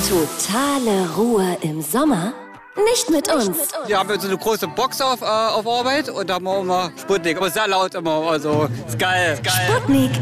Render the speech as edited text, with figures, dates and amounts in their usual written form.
Totale Ruhe im Sommer? Nicht mit uns. Wir haben so eine große Box auf Arbeit und da haben wir immer Sputnik, aber sehr laut immer. Also ist geil. Sputnik.